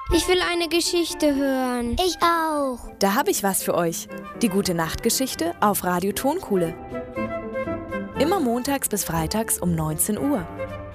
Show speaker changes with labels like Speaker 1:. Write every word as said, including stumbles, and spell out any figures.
Speaker 1: Ich will eine Geschichte hören.
Speaker 2: Ich auch.
Speaker 3: Da habe ich was für euch. Die Gute-Nacht-Geschichte auf Radio Tonkuhle. Immer montags bis freitags um neunzehn Uhr.